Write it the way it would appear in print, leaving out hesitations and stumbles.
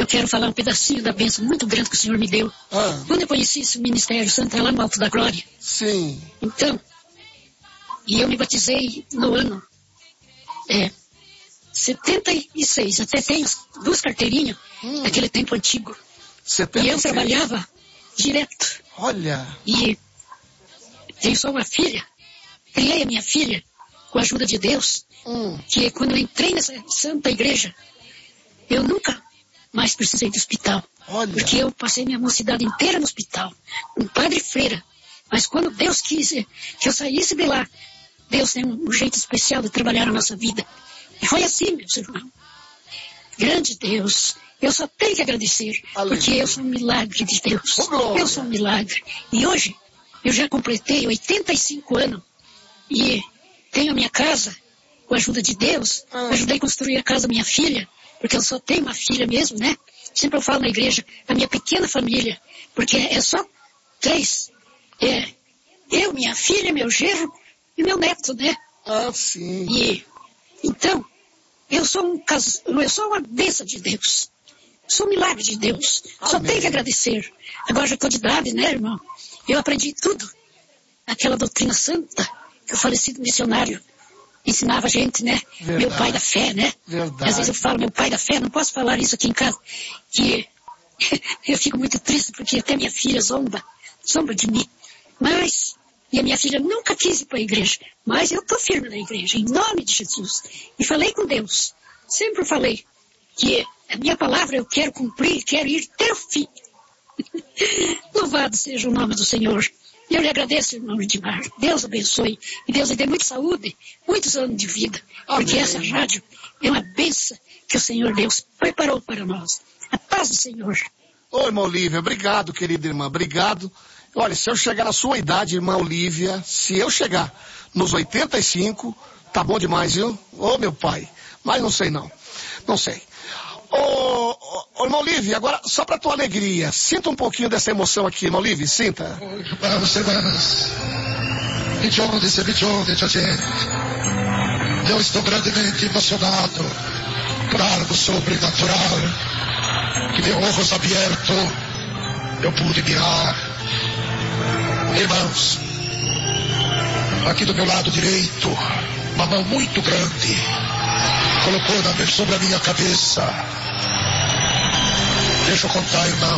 eu quero falar um pedacinho da bênção muito grande que o Senhor me deu. Quando eu conheci esse ministério Santo lá no Alto da Glória. Sim. Então, e eu me batizei no ano 76. Até tenho 2 carteirinhas daquele tempo antigo. 76. E eu trabalhava direto. Olha. E tenho só uma filha. Criei a minha filha com a ajuda de Deus. Que quando eu entrei nessa santa igreja, eu nunca mais precisei de hospital. Olha. Porque eu passei minha mocidade inteira no hospital, um padre e freira. Mas quando Deus quis que eu saísse de lá, Deus tem um jeito especial de trabalhar a nossa vida. E foi assim, meus irmãos. Grande Deus, eu só tenho que agradecer. Aleluia. Porque eu sou um milagre de Deus. Eu sou um milagre. E hoje, eu já completei 85 anos. E tenho a minha casa, com a ajuda de Deus. Ajudei a construir a casa da minha filha. Porque eu só tenho uma filha mesmo, né? Sempre eu falo na igreja, a minha pequena família. Porque é só 3. Eu, minha filha, meu genro e meu neto, né? Sim. E, então, eu sou uma bênção de Deus. Sou um milagre de Deus. Amém. Só tenho que agradecer. Agora já estou de idade, né, irmão? Eu aprendi tudo. Aquela doutrina santa que o falecido missionário ensinava a gente, né? Verdade. Meu pai da fé, né? Verdade. Às vezes eu falo meu pai da fé, não posso falar isso aqui em casa, que eu fico muito triste porque até minha filha zomba de mim. Mas, e a minha filha nunca quis ir para a igreja, mas eu estou firme na igreja, em nome de Jesus. E falei com Deus, sempre falei que a minha palavra eu quero cumprir, quero ir até o fim. Louvado seja o nome do Senhor. Eu lhe agradeço, irmão Edmar. Deus abençoe. E Deus lhe dê muita saúde, muitos anos de vida. Amém. Porque essa rádio é uma bênção que o Senhor Deus preparou para nós. A paz do Senhor. Ô, irmã Olívia, obrigado, querida irmã. Obrigado. Olha, se eu chegar na sua idade, irmã Olívia, se eu chegar nos 85, tá bom demais, viu? Ô, meu pai. Mas não sei não. Não sei. Ô, irmã Olívia, agora, só pra tua alegria, sinta um pouquinho dessa emoção aqui, irmã Olívia, sinta. Eu estou grandemente emocionado por algo sobrenatural que de olhos abertos eu pude mirar. Irmãos, aqui do meu lado direito, uma mão muito grande colocou sobre a minha cabeça. Deixa eu contar, irmão.